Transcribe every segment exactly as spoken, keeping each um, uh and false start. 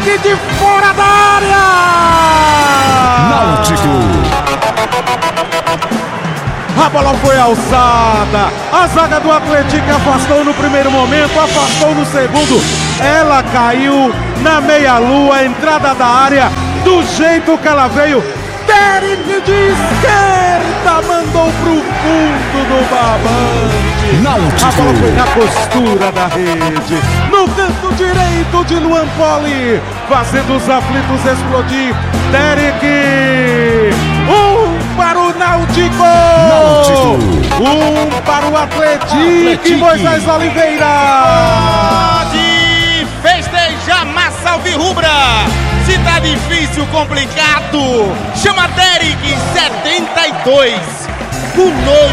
Derek de fora da área! Náutico. A bola foi alçada, a zaga do Atlético afastou no primeiro momento, afastou no segundo, ela caiu na meia-lua, entrada da área, do jeito que ela veio, Derek de esquerda mandou pro fundo do barbante. Náutico. A bola foi na costura da rede, no canto direito de Luan Poli, fazendo os aflitos explodir, Derek, um para o Náutico, Náutico. um para o Atlético, Atlético. Moisés Oliveira. Pode festejar, massa alvirrubra. Se tá difícil, complicado, chama Derek setenta e dois. Com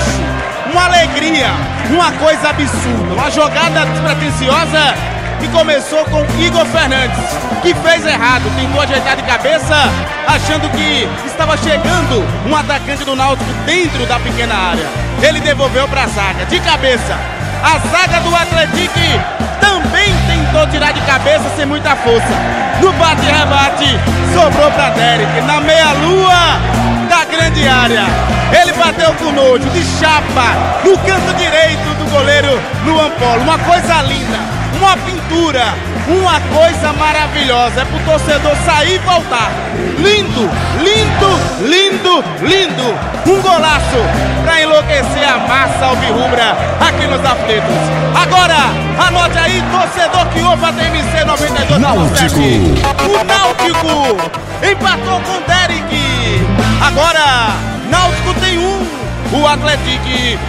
nojo, uma alegria, uma coisa absurda. Uma jogada despretensiosa que começou com Igor Fernandes, que fez errado, tentou ajeitar de cabeça, achando que estava chegando um atacante do Náutico dentro da pequena área. Ele devolveu para a zaga, de cabeça. A zaga do Atlético também tentou tirar de cabeça sem muita força. No bate-rebate, sobrou para Derek, na meia-lua da grande área. Ele bateu com nojo, de chapa, no canto direito do goleiro Luan Poli. Uma coisa linda, uma pintura, uma coisa maravilhosa. É pro torcedor sair e voltar. Lindo, lindo, lindo, lindo. Um golaço pra enlouquecer a massa alvirrubra aqui nos aflitos. Agora, anote aí, torcedor que ouve a T M C noventa e dois ponto sete. O Náutico empatou com o Derek. Agora, Náutico tem um, o Atlético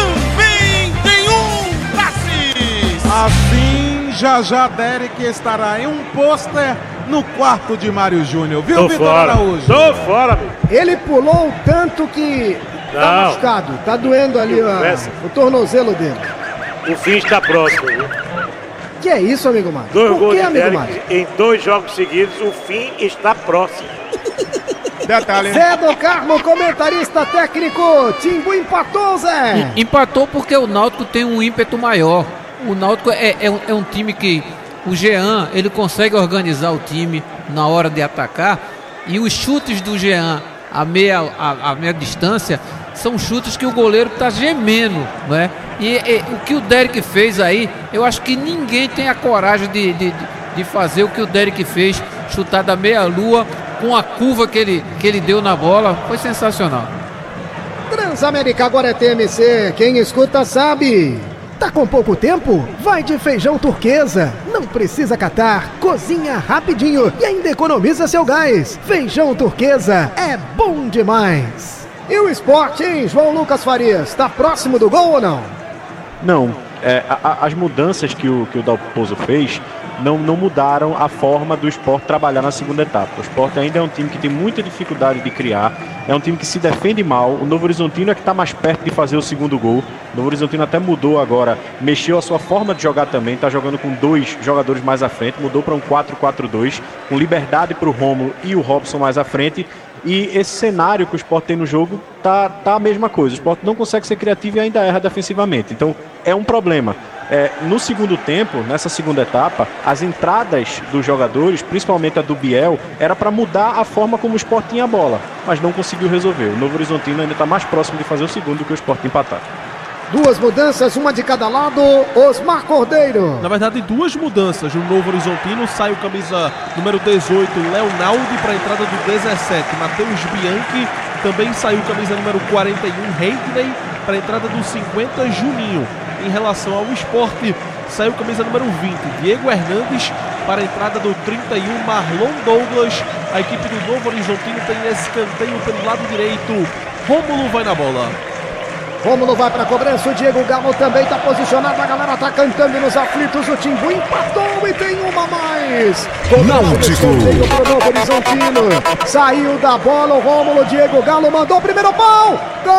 também tem um. Passes. Assim, já já Derek estará em um pôster no quarto de Mário Júnior, viu, Tô Vitor fora, Araújo? tô fora, amigo. Ele pulou tanto que tá Não. machucado, tá doendo ali a, Conversa. o tornozelo dele. O fim está próximo, viu? Que é isso, amigo Márcio? Dois Por gols que, de amigo Derek Márcio? em dois jogos seguidos, o fim está próximo. Detalhe, hein? Zé do Carmo, comentarista técnico. Timbu empatou, Zé. Empatou porque o Náutico tem um ímpeto maior. O Náutico é, é, um, é um time que o Jean, ele consegue organizar o time na hora de atacar, e os chutes do Jean a meia, a, a meia distância são chutes que o goleiro está gemendo, né? E, e o que o Derek fez aí, eu acho que ninguém tem a coragem de, de, de fazer o que o Derek fez, chutar da meia-lua com a curva que ele, que ele deu na bola. Foi sensacional. Transamérica agora é T M C. Quem escuta sabe. Tá com pouco tempo? Vai de feijão turquesa. Não precisa catar. Cozinha rapidinho e ainda economiza seu gás. Feijão turquesa é bom demais. E o esporte, hein, João Lucas Farias? Tá próximo do gol ou não? Não. É, a, a, as mudanças que o, que o Dalpozo fez não, não mudaram a forma do Sport trabalhar na segunda etapa. O Sport ainda é um time que tem muita dificuldade de criar, é um time que se defende mal. O Novo Horizontino é que está mais perto de fazer o segundo gol. O Novo Horizontino até mudou agora, mexeu a sua forma de jogar também, está jogando com dois jogadores mais à frente, mudou para um quatro quatro dois, com liberdade para o Rômulo e o Robson mais à frente. E esse cenário que o Sport tem no jogo tá, tá a mesma coisa. O Sport não consegue ser criativo e ainda erra defensivamente. Então é um problema. É, no segundo tempo, nessa segunda etapa, as entradas dos jogadores, principalmente a do Biel, era para mudar a forma como o Sport tinha a bola, mas não conseguiu resolver. O Novo Horizontino ainda está mais próximo de fazer o segundo do que o Sport empatar. Duas mudanças, uma de cada lado. Osmar Cordeiro. Na verdade, duas mudanças. No Novo Horizontino sai o camisa número dezoito, Leonaldi, para a entrada do dezessete, Matheus Bianchi. Também saiu o camisa número quarenta e um, Heidney, para a entrada do cinquenta, Juninho. Em relação ao Sport, saiu o camisa número vinte, Diego Hernandes, para a entrada do trinta e um, Marlon Douglas. A equipe do Novo Horizontino tem escanteio pelo lado direito. Rômulo vai na bola. Rômulo vai para a cobrança, o Diego Galo também está posicionado, a galera está cantando nos aflitos, o Timbu empatou e tem uma a mais. Náutico. Pro Novo Horizontino, saiu da bola o Rômulo, Diego Galo mandou o primeiro pau,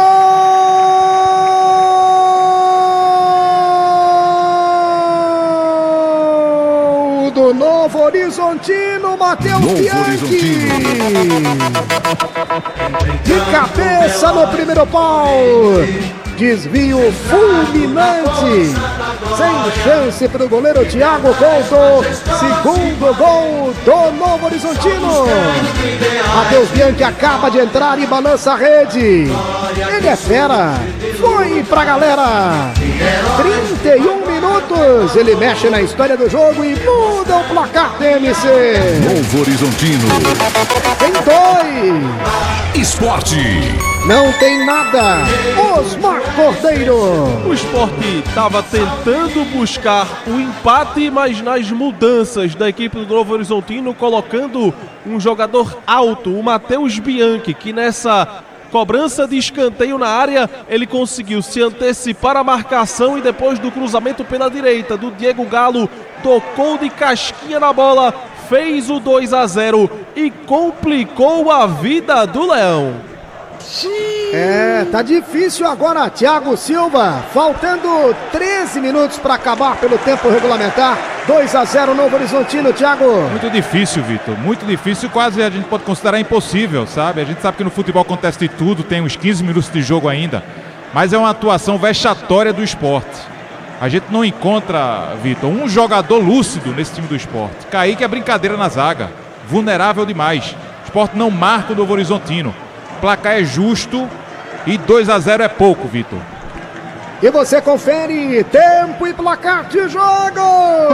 gol do Novo Horizontino, Matheus Bianchi. De cabeça no primeiro pau. Desvio fulminante. Sem chance para o goleiro Thiago Couto. Segundo gol do Novo Horizontino. Matheus Bianchi acaba de entrar e balança a rede. Ele é fera. Foi pra galera. trinta e um minutos. Ele mexe na história do jogo e muda o placar T M C. Novo Horizontino. Tem dois. Esporte. Não tem nada. Osmar Cordeiro. O Sport estava tentando buscar o empate, mas nas mudanças da equipe do Novo Horizontino, colocando um jogador alto, o Matheus Bianchi, que nessa cobrança de escanteio na área, ele conseguiu se antecipar a marcação e depois do cruzamento pela direita do Diego Galo, tocou de casquinha na bola, fez o dois a zero e complicou a vida do Leão. É, tá difícil agora, Thiago Silva, faltando treze minutos para acabar pelo tempo regulamentar. dois a zero Novo Horizontino, Thiago. Muito difícil, Vitor, muito difícil, quase a gente pode considerar impossível, sabe? A gente sabe que no futebol acontece de tudo, tem uns quinze minutos de jogo ainda, mas é uma atuação vexatória do Sport. A gente não encontra, Vitor, um jogador lúcido nesse time do Sport. Kaique é brincadeira na zaga, vulnerável demais. O Sport não marca o Novo Horizontino. O placar é justo e dois a zero é pouco, Vitor. E você confere tempo e placar de jogo.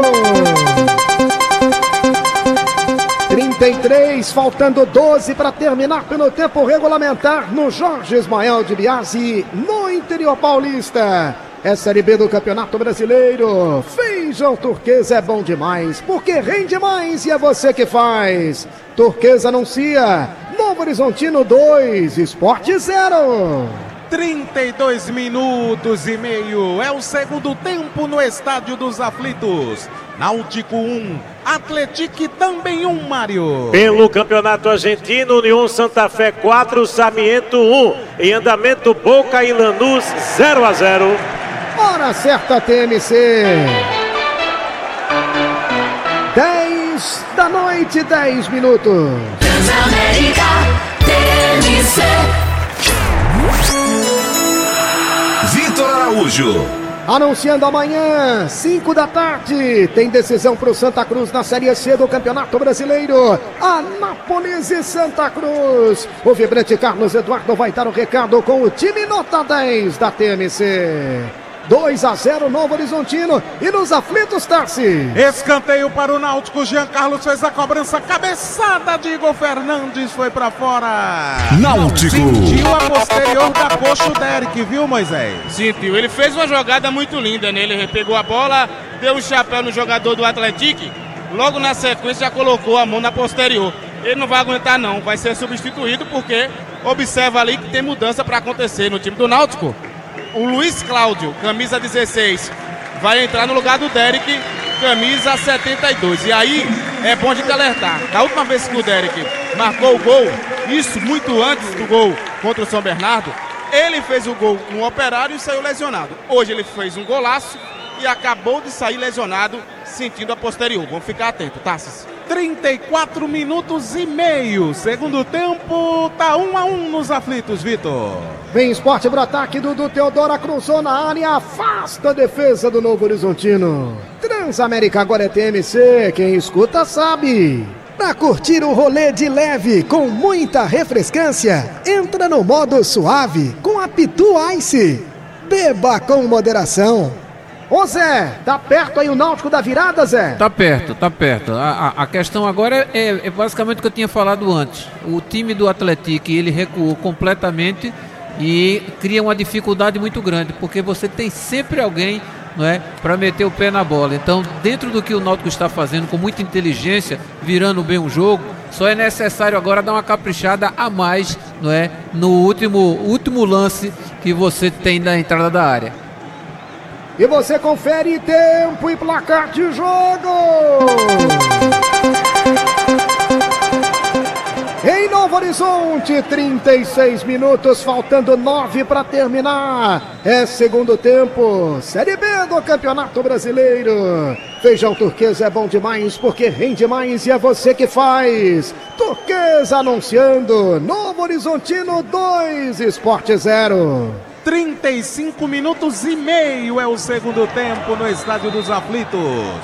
trinta e três, faltando doze para terminar pelo tempo regulamentar no Jorge Ismael de Biasi, no interior paulista. É Série B do Campeonato Brasileiro. Feijão Turquesa é bom demais, porque rende mais e é você que faz. Turquesa anuncia. Novo Horizontino dois, Sport zero. trinta e dois minutos e meio. É o segundo tempo no Estádio dos Aflitos. Náutico um, Atlético também um, Mário. Pelo Campeonato Argentino, União Santa Fé quatro, Sarmiento um. Em andamento, Boca e Lanús zero a zero. Hora certa, T M C. dez da noite, dez minutos. Transamérica T M C. Vitor Araújo. Anunciando amanhã, cinco da tarde, tem decisão para o Santa Cruz na Série C do Campeonato Brasileiro. Anápolis e Santa Cruz. O vibrante Carlos Eduardo vai dar o recado com o time nota dez da T M C. dois a zero Novo Horizontino e nos aflitos, Tarci. Escanteio para o Náutico, Jean Carlos fez a cobrança, cabeçada de Igor Fernandes, foi para fora. Náutico. Sentiu a posterior da coxa o Derek, viu, Moisés? Sentiu, ele fez uma jogada muito linda, né? Ele pegou a bola, deu um chapéu no jogador do Atlético, logo na sequência já colocou a mão na posterior. Ele não vai aguentar não, vai ser substituído porque observa ali que tem mudança para acontecer no time do Náutico. O Luiz Cláudio, camisa dezesseis, vai entrar no lugar do Derek, camisa setenta e dois. E aí é bom a gente alertar. Da última vez que o Derek marcou o gol, isso muito antes do gol contra o São Bernardo, ele fez o gol no Operário e saiu lesionado. Hoje ele fez um golaço e acabou de sair lesionado, sentindo a posterior. Vamos ficar atento, Tassis. trinta e quatro minutos e meio. Segundo tempo, tá um a um nos aflitos, Vitor. Vem Esporte pro ataque, Dudu Teodora cruzou na área, afasta a defesa do Novo Horizontino. Transamérica agora é T M C, quem escuta sabe. Pra curtir um rolê de leve com muita refrescância, entra no modo suave com a Pitu Ice. Beba com moderação. Ô Zé, tá perto aí o Náutico da virada, Zé? Tá perto, tá perto. A, a, a questão agora é, é basicamente o que eu tinha falado antes. O time do Atlético, ele recuou completamente e cria uma dificuldade muito grande, porque você tem sempre alguém, não é, para meter o pé na bola. Então, dentro do que o Náutico está fazendo, com muita inteligência, virando bem o jogo, só é necessário agora dar uma caprichada a mais, não é, no último, último lance que você tem na entrada da área. E você confere tempo e placar de jogo. Em Novo Horizonte, trinta e seis minutos, faltando nove para terminar. É segundo tempo, Série B do Campeonato Brasileiro. Feijão Turquesa é bom demais porque rende mais e é você que faz. Turquesa anunciando, Novo Horizontino dois, Sport zero. trinta e cinco minutos e meio é o segundo tempo no Estádio dos Aflitos.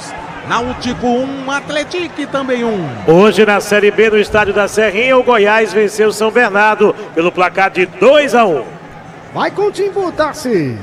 Náutico um, Atlético também um. Hoje na Série B no Estádio da Serrinha, o Goiás venceu o São Bernardo pelo placar de dois a um. Vai com o Timbu, Tarcis.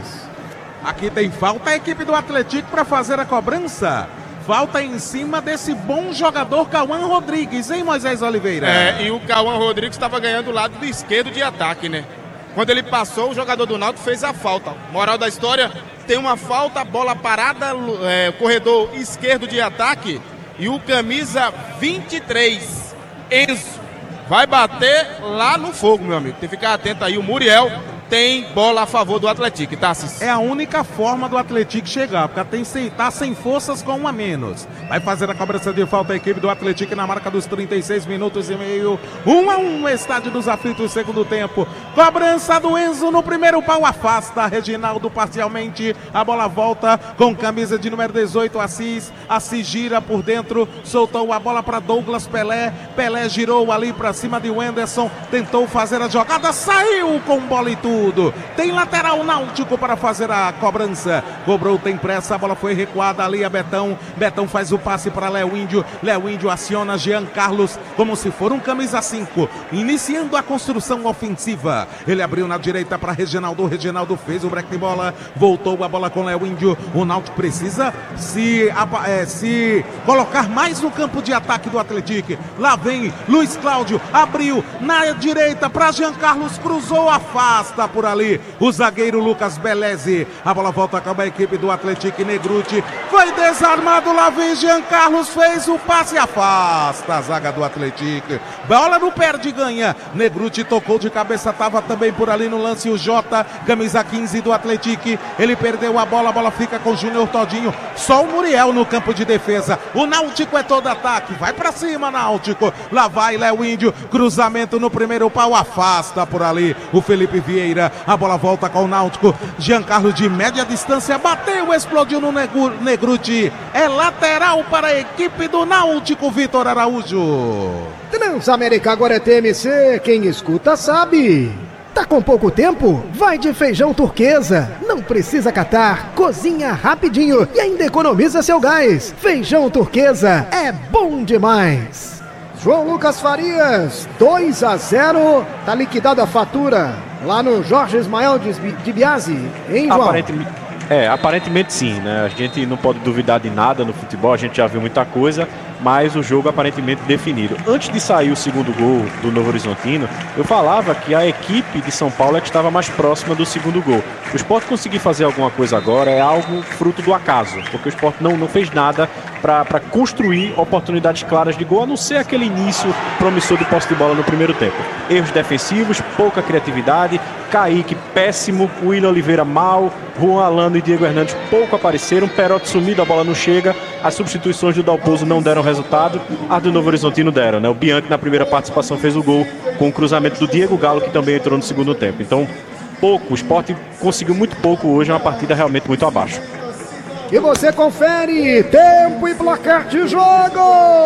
Aqui tem falta a equipe do Atlético para fazer a cobrança. Falta em cima desse bom jogador Cauã Rodrigues, hein, Moisés Oliveira? É, e o Cauã Rodrigues estava ganhando o lado do esquerdo de ataque, né? Quando ele passou, o jogador do Náutico fez a falta. Moral da história, tem uma falta, bola parada, é, corredor esquerdo de ataque. E o camisa vinte e três, Enzo, vai bater lá no fogo, meu amigo. Tem que ficar atento aí, o Muriel tem bola a favor do Atlético, tá? É a única forma do Atlético chegar, porque tem sem, tá sem forças com um a menos. Vai fazer a cobrança de falta a equipe do Atlético na marca dos trinta e seis minutos e meio. Um a um no Estádio dos Aflitos, segundo tempo. Cobrança do Enzo no primeiro pau, afasta Reginaldo parcialmente. A bola volta com camisa de número dezoito, Assis. Assis gira por dentro, soltou a bola para Douglas Pelé. Pelé girou ali para cima de Wenderson, tentou fazer a jogada, saiu com bola e tudo. Tem lateral Náutico para fazer a cobrança. Cobrou, tem pressa, a bola foi recuada ali a Betão. Betão faz o passe para Léo Índio. Léo Índio aciona Jean Carlos como se for um camisa cinco, iniciando a construção ofensiva. Ele abriu na direita para Reginaldo. Reginaldo fez o break de bola, voltou a bola com Léo Índio. O Náutico precisa se, é, se colocar mais no campo de ataque do Atlético. Lá vem Luiz Cláudio, abriu na direita para Jean Carlos, cruzou, afasta por ali o zagueiro Lucas Beleze. A bola volta com a equipe do Atlético. Negruti foi desarmado, lá vem Jean Carlos, fez o passe, afasta a zaga do Atlético. Bola no perde, ganha. Negruti tocou de cabeça, estava também por ali no lance o Jota, camisa quinze do Atlético. Ele perdeu a bola, a bola fica com o Júnior Todinho. Só o Muriel no campo de defesa. O Náutico é todo ataque, vai pra cima Náutico. Lá vai Léo Índio, cruzamento no primeiro pau, afasta por ali o Felipe Vieira. A bola volta com o Náutico. Giancarlo de média distância bateu, explodiu no Negruti. É lateral para a equipe do Náutico, Vitor Araújo. Transamérica agora é T M C, quem escuta sabe. Tá com pouco tempo? Vai de feijão turquesa. Não precisa catar, cozinha rapidinho e ainda economiza seu gás. Feijão turquesa é bom demais. João Lucas Farias, dois a zero, tá liquidada a fatura lá no Jorge Ismael de, de Biasi, hein, João? Aparentemente, é, aparentemente sim, né? A gente não pode duvidar de nada no futebol, a gente já viu muita coisa, mas o jogo aparentemente definido. Antes de sair o segundo gol do Novo Horizontino, eu falava que a equipe de São Paulo é que estava mais próxima do segundo gol. O Sport conseguir fazer alguma coisa agora é algo fruto do acaso, porque o Sport não, não fez nada para construir oportunidades claras de gol, a não ser aquele início promissor de posse de bola no primeiro tempo. Erros defensivos, pouca criatividade, Kaique péssimo, William Oliveira mal, Juan Alano e Diego Hernandes pouco apareceram, Perotti sumido, a bola não chega, as substituições do Dalpozo não deram resultado, as do Novo Horizontino deram, né? O Bianchi na primeira participação fez o gol com o cruzamento do Diego Galo, que também entrou no segundo tempo. Então, pouco, o Sport conseguiu muito pouco hoje, é uma partida realmente muito abaixo. E você confere tempo e placar de jogo.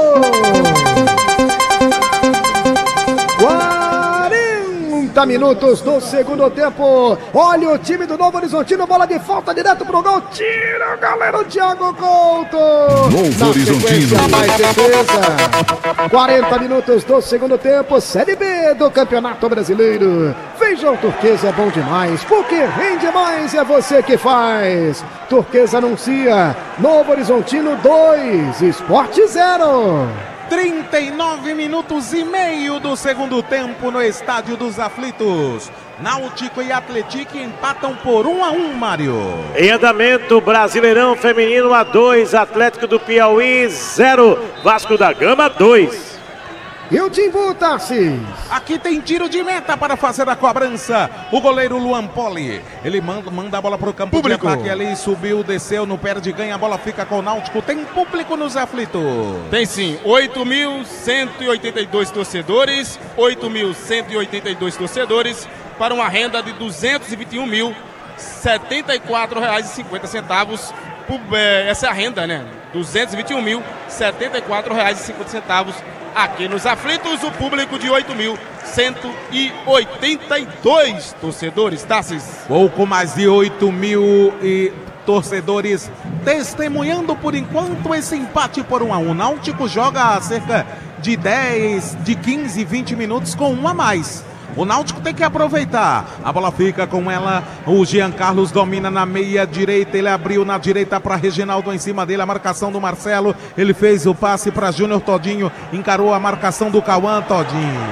quarenta minutos do segundo tempo. Olha o time do Novo Horizontino, bola de falta direto pro gol. Tira, galera, o Thiago Couto. Novo Horizontino. Mais defesa. quarenta minutos do segundo tempo. Série B do Campeonato Brasileiro. Feijão turquesa é bom demais, porque rende mais, é você que faz. Turquesa anuncia Novo Horizontino dois, Sport zero. trinta e nove minutos e meio do segundo tempo no Estádio dos Aflitos. Náutico e Atlético empatam por um a um, Mário. Em andamento, Brasileirão Feminino a dois, Atlético do Piauí zero, Vasco da Gama dois. E o Timbu, Tarcis? Aqui tem tiro de meta para fazer a cobrança. O goleiro Luan Poli. Ele manda, manda a bola para o campo público de ataque ali. Subiu, desceu, no perde, ganha. A bola fica com o Náutico. Tem público nos aflitos? Tem sim. oito mil cento e oitenta e dois torcedores. oito mil cento e oitenta e dois torcedores para uma renda de duzentos e vinte e um mil, setenta e quatro reais e cinquenta centavos. Essa é a renda, né? duzentos e vinte e um mil, setenta e quatro reais e cinquenta centavos. Aqui nos aflitos, o público de oito mil, cento e oitenta e dois torcedores, Tassis. Pouco mais de oito mil e torcedores testemunhando por enquanto esse empate por um a um. O Náutico joga cerca de dez, de quinze, vinte minutos com um a mais. O Náutico tem que aproveitar. A bola fica com ela. O Jean Carlos domina na meia direita. Ele abriu na direita para Reginaldo em cima dele. A marcação do Marcelo. Ele fez o passe para Júnior Todinho. Encarou a marcação do Cauã. Todinho.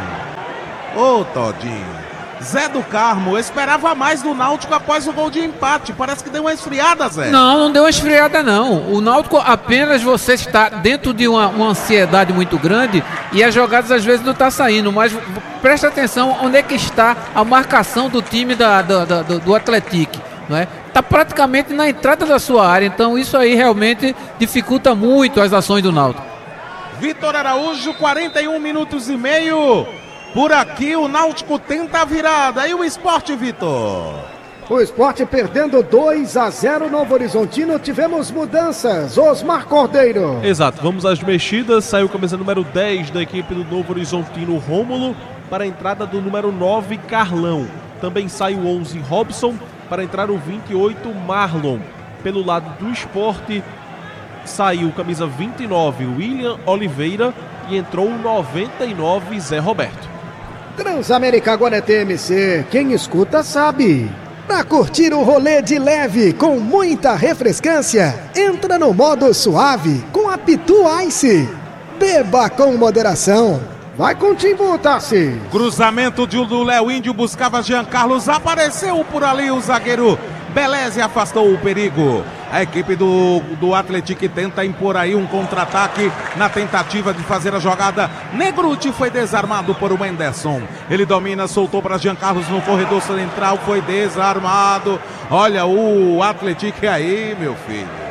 Ô, Todinho. Zé do Carmo, eu esperava mais do Náutico após o gol de empate. Parece que deu uma esfriada, Zé. Não, não deu uma esfriada, não. O Náutico apenas você está dentro de uma, uma ansiedade muito grande e as jogadas às vezes não estão saindo. Mas presta atenção onde é que está a marcação do time da, da, da, do, do Atlético. Não é? Está praticamente na entrada da sua área. Então isso aí realmente dificulta muito as ações do Náutico. Vitor Araújo, quarenta e um minutos e meio. Por aqui o Náutico tenta a virada. E o Sport, Vitor? O Sport perdendo dois a zero Novo Horizontino. Tivemos mudanças. Osmar Cordeiro. Exato, vamos às mexidas. Saiu a camisa número dez da equipe do Novo Horizontino, Rômulo, para a entrada do número nove, Carlão. Também sai o onze, Robson, para entrar o vinte e oito, Marlon. Pelo lado do Sport, saiu camisa vinte e nove, William Oliveira, e entrou o noventa e nove, Zé Roberto. Transamérica agora é T M C, quem escuta sabe. Pra curtir o rolê de leve com muita refrescância, entra no modo suave com a Pitu Ice. Beba com moderação. Vai com o Timbu, Tassi. Cruzamento de, do Léo Índio, buscava Jean Carlos, apareceu por ali o zagueiro Beleze, afastou o perigo. A equipe do, do Atlético tenta impor aí um contra-ataque na tentativa de fazer a jogada. Negruti foi desarmado por o Menderson. Ele domina, soltou para Jean Carlos no corredor central, foi desarmado. Olha o Atlético aí, meu filho.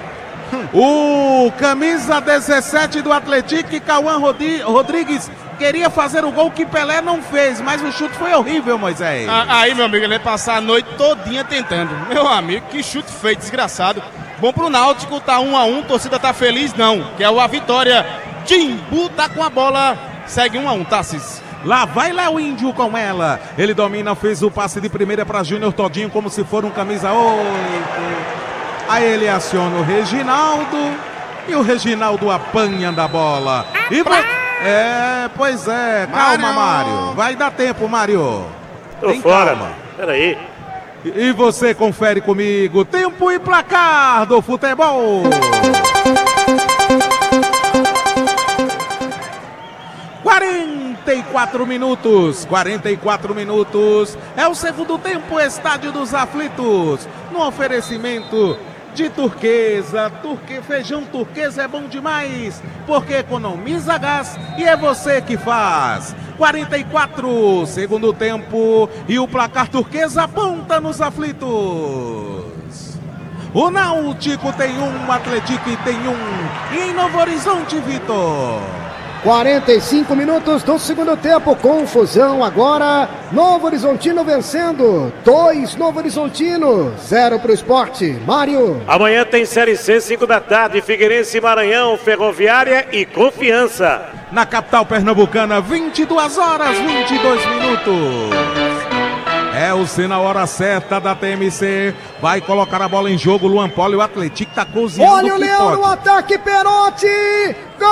O camisa dezessete do Atlético, Cauã Rodrigues, queria fazer o gol que Pelé não fez, mas o chute foi horrível, Moisés. Aí, meu amigo, ele ia passar a noite todinha tentando. Meu amigo, que chute feio, desgraçado. Bom pro Náutico, tá um a um, torcida tá feliz, não, que é a vitória. Timbu tá com a bola, segue um a um, Tassis. Lá vai Léo Índio com ela. Ele domina, fez o passe de primeira para Júnior Todinho, como se for um camisa oito. Aí ele aciona o Reginaldo e o Reginaldo apanha da bola. E vai... É, pois é, calma, Mário. Mário. Vai dar tempo, Mário. Tô Tem fora, mano. Peraí. E você confere comigo. Tempo e placar do futebol. quarenta e quatro minutos. quarenta e quatro minutos. É o segundo tempo, Estádio dos Aflitos. No oferecimento de Turquesa. Turque... Feijão Turquesa é bom demais, porque economiza gás e é você que faz. quarenta e quatro, segundo tempo, e o placar Turquesa aponta nos aflitos. O Náutico tem um, o Atlético tem um. E em Novo Horizonte, Vitor? quarenta e cinco minutos do segundo tempo, confusão agora, Novo Horizontino vencendo, dois Novo Horizontino, zero para o Sport. Mário. Amanhã tem Série C, cinco da tarde, Figueirense, Maranhão, Ferroviária e Confiança. Na capital pernambucana, vinte e duas horas, vinte e dois minutos. É o sinal hora certa da T M C. Vai colocar a bola em jogo. Luan Poli, o Atlético tá cozinhando. Olha o Leão pode. No ataque, Perotti. Gol!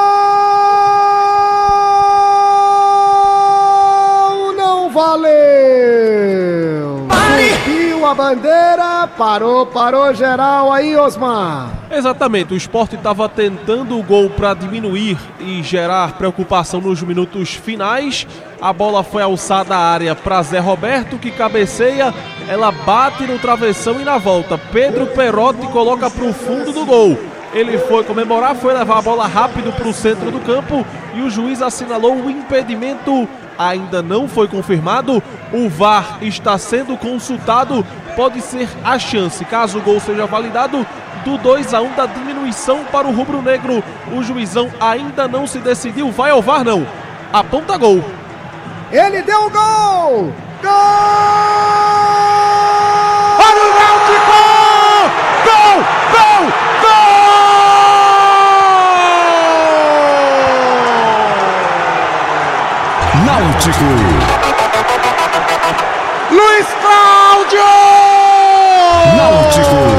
Não valeu. Subiu a bandeira. Parou, parou geral aí, Osmar. Exatamente, o Sport estava tentando o gol para diminuir e gerar preocupação nos minutos finais. A bola foi alçada à área para Zé Roberto, que cabeceia, ela bate no travessão e na volta. Pedro Perotti coloca para o fundo do gol. Ele foi comemorar, foi levar a bola rápido para o centro do campo e o juiz assinalou o impedimento. Ainda não foi confirmado, o V A R está sendo consultado, pode ser a chance, caso o gol seja validado, do dois a um da diminuição para o rubro-negro. O juizão ainda não se decidiu, vai ao V A R não, aponta gol. Ele deu o gol! Gol! Olha o Náutico! Gol! Gol! Gol! Náutico. Luiz Cláudio! Náutico.